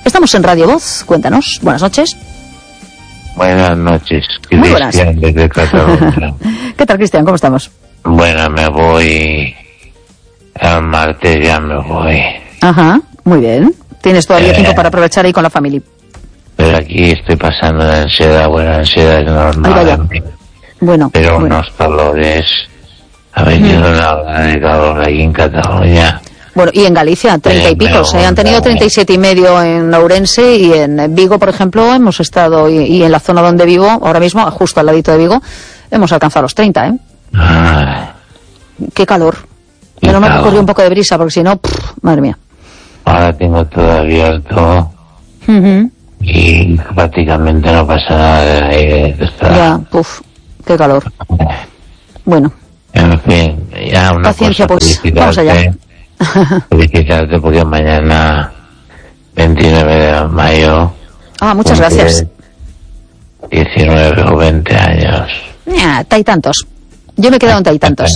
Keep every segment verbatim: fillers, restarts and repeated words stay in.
Estamos en Radio Voz, cuéntanos. Buenas noches. Buenas noches, Muy buenas. Cristian desde Cataluña. ¿Qué tal, Cristian? ¿Cómo estamos? Bueno, me voy... El martes ya me voy. Ajá, muy bien. Tienes todavía Eh. tiempo para aprovechar ahí con la familia. Pero aquí estoy pasando la ansiedad, bueno, ansiedad es normal. Ahí vaya. en mí. Bueno, Pero bueno. unos calores... Ha venido una ola de calor aquí en Cataluña. Bueno, y en Galicia, treinta y Eh, picos. me Eh, han tenido gusta. treinta y siete y medio en Ourense y en Vigo, por ejemplo, hemos estado, y, y en la zona donde vivo, ahora mismo, justo al ladito de Vigo, hemos alcanzado los treinta, ¿eh? Ay, Qué calor. Qué Pero me calor. corrió un poco de brisa, porque si no, pff, madre mía. ahora tengo todo abierto Ujú. y prácticamente no pasa nada de aire. Está... Ya, puf, qué calor. Bueno, En fin, ya una Paciencia, cosa, pues, vamos allá. felicitarte, felicitarte porque mañana, veintinueve de mayo, ah, muchas gracias. cumple diecinueve o veinte años. Ya, taitantos. Yo me he quedado en taitantos.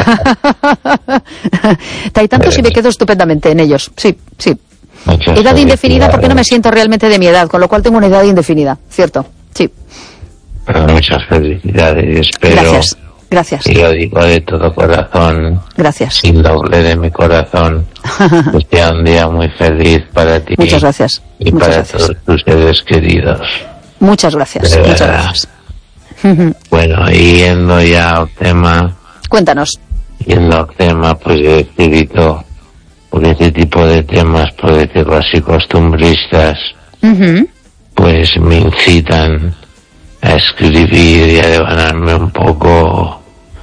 Taitantos y me quedo estupendamente en ellos. Sí, sí. Muchas Edad indefinida porque no me felicidades. siento realmente de mi edad, con lo cual tengo una edad indefinida, ¿cierto? Sí. Pero muchas felicidades y espero, Gracias, gracias, y lo digo de todo corazón, gracias. sin doble de mi corazón, que sea un día muy feliz para ti Muchas gracias, y muchas para gracias. todos tus seres queridos. Muchas gracias, De muchas verdad. gracias. Bueno, y yendo ya al tema, Cuéntanos. yendo al tema, pues yo he escrito, porque este tipo de temas, por decirlo así, costumbristas, Ujú. pues me incitan a escribir y a devanarme un poco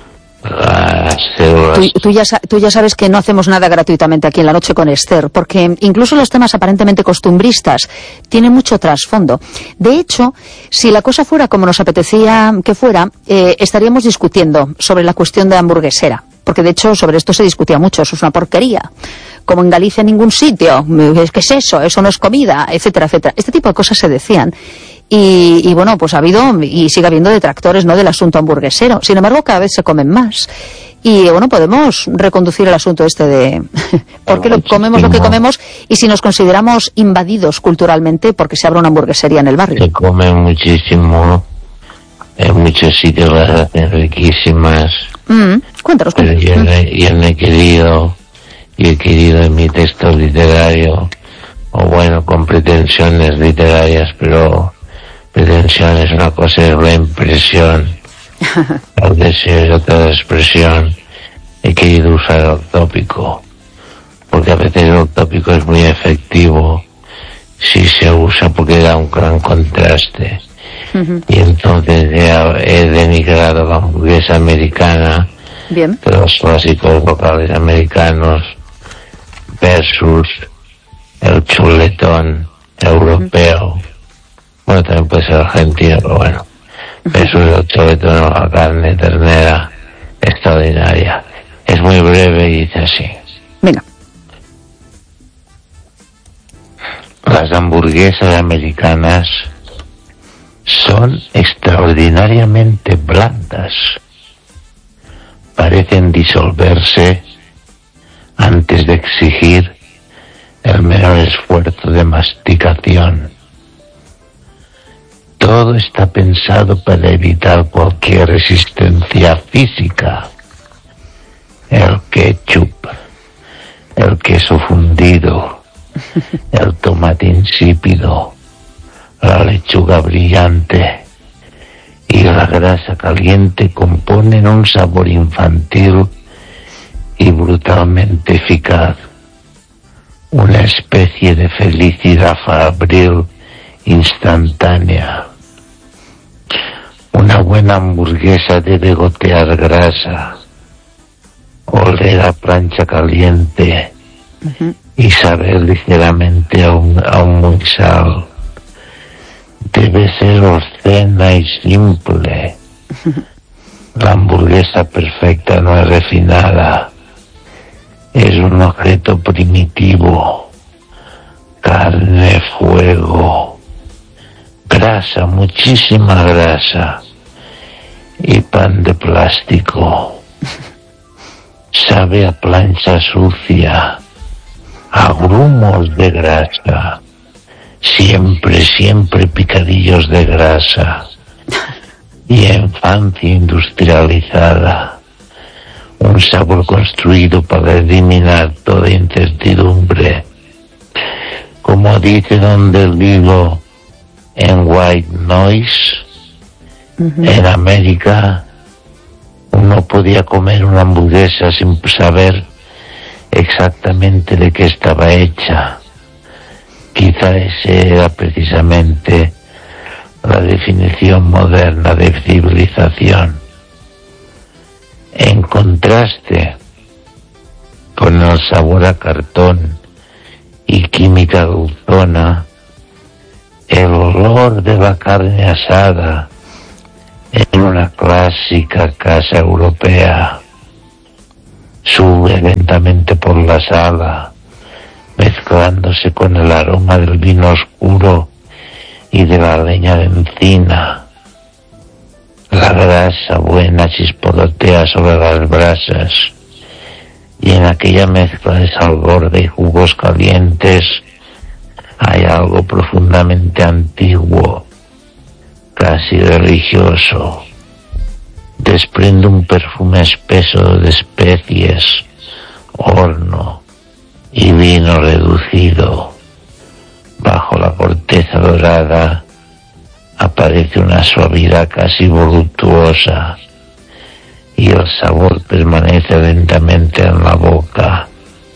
las células. Tú, tú ya, sa- tú ya sabes que no hacemos nada gratuitamente aquí en La Noche con Esther, porque incluso los temas aparentemente costumbristas tienen mucho trasfondo. De hecho, si la cosa fuera como nos apetecía que fuera, eh, estaríamos discutiendo sobre la cuestión de hamburguesera, porque de hecho sobre esto se discutía mucho, eso es una porquería, como en Galicia en ningún sitio, ¿qué es eso? Eso no es comida, etcétera, etcétera. Este tipo de cosas se decían. Y, y bueno, pues ha habido y sigue habiendo detractores, ¿no?, del asunto hamburguesero. Sin embargo, cada vez se comen más. Y bueno, podemos reconducir el asunto este de por qué lo, comemos lo que comemos y si nos consideramos invadidos culturalmente porque se abre una hamburguesería en el barrio. Se come muchísimo, en muchos sitios las hacen riquísimas, Mm, cuéntanos, pero cuéntanos. yo no, he- yo no he querido, yo he querido en mi texto literario, o bueno, con pretensiones literarias, pero pretensión es una cosa, es la impresión, el deseo es otra expresión. He querido usar el tópico, porque a veces el tópico es muy efectivo si se usa porque da un gran contraste. Ujú. Y entonces he, he denigrado la hamburguesa americana Bien. de los clásicos locales americanos versus el chuletón europeo. Bueno, también puede ser argentino, pero bueno. Versus el chuletón o la carne ternera extraordinaria. Es muy breve y dice así. Venga. Las hamburguesas americanas son extraordinariamente blandas. Parecen disolverse antes de exigir el menor esfuerzo de masticación. Todo está pensado para evitar cualquier resistencia física. El ketchup, el queso fundido, el tomate insípido, la lechuga brillante y la grasa caliente componen un sabor infantil y brutalmente eficaz, una especie de felicidad fabril instantánea. Una buena hamburguesa debe gotear grasa, oler a plancha caliente Ujú. y saber ligeramente a un, a un muy sal. Debe ser obscena y simple. La hamburguesa perfecta no es refinada. Es un objeto primitivo. Carne, fuego, grasa, muchísima grasa y pan de plástico. Sabe a plancha sucia, a grumos de grasa. siempre, siempre picadillos de grasa y infancia industrializada, un sabor construido para eliminar toda incertidumbre. Como dice Don Del Hilo en White Noise, uh-huh. en América uno podía comer una hamburguesa sin saber exactamente de qué estaba hecha. Quizá ese era precisamente la definición moderna de civilización. En contraste con el sabor a cartón y química dulzona, el olor de la carne asada en una clásica casa europea sube lentamente por la sala, mezclándose con el aroma del vino oscuro y de la leña de encina. La grasa buena chisporrotea sobre las brasas, y en aquella mezcla de sal gorda y jugos calientes hay algo profundamente antiguo, casi religioso. Desprende un perfume espeso de especies, horno y vino reducido. Bajo la corteza dorada aparece una suavidad casi voluptuosa y el sabor permanece lentamente en la boca,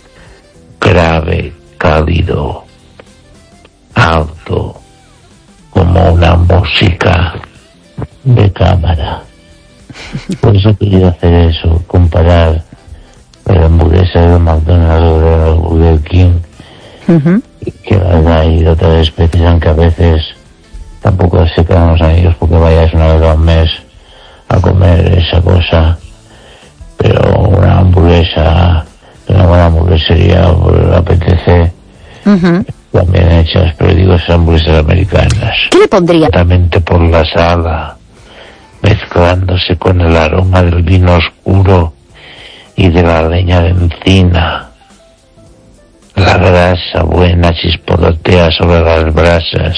grave, cálido, alto, como una música de cámara. Por eso he querido hacer eso, comparar la hamburguesa de McDonald's o de Burger King, uh-huh. que hay de otras especies, aunque a veces tampoco se quedan los amigos porque vayas una vez al mes a comer esa cosa, pero una hamburguesa, una buena hamburguesería apetece, uh-huh. también hechas, pero digo esas hamburguesas americanas. ¿Qué le pondría? Lentamente por la sala, mezclándose con el aroma del vino oscuro y de la leña de encina. La grasa buena chisporrotea sobre las brasas,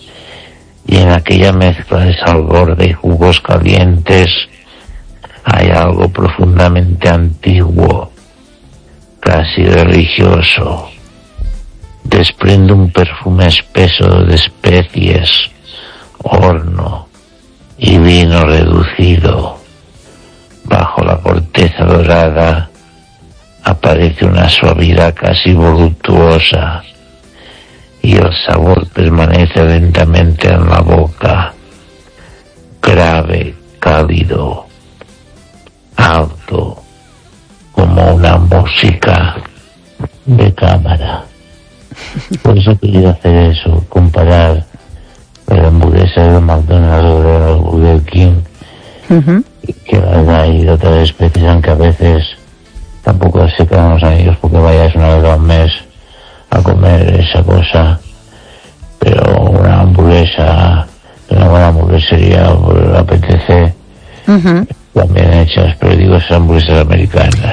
y en aquella mezcla de sal gorda y jugos calientes hay algo profundamente antiguo, casi religioso. Desprende un perfume espeso de especies, horno y vino reducido. Bajo la corteza dorada aparece una suavidad casi voluptuosa y el sabor permanece lentamente en la boca, grave, cálido, alto, como una música de cámara. Por eso he querido hacer eso, comparar la hamburguesa de McDonald's o de Burger King, uh-huh. que hay de otras especies, aunque a veces tampoco se quedan los amigos porque vayas una vez al mes a comer esa cosa, pero una hamburguesa, una buena hamburguesería apetece, uh-huh. también hechas, pero digo esas hamburguesas americanas.